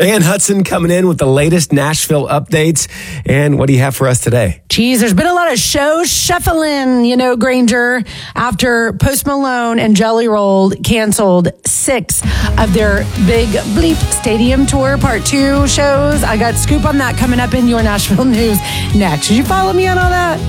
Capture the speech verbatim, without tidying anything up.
Ann Hudson coming in with the latest Nashville updates. And what do you have for us today? Geez, there's been a lot of show shuffling, you know, Granger, after Post Malone and Jelly Roll canceled six of their big Bleep Stadium Tour Part two shows. I got scoop on that coming up in your Nashville news next. Did you follow me on all that?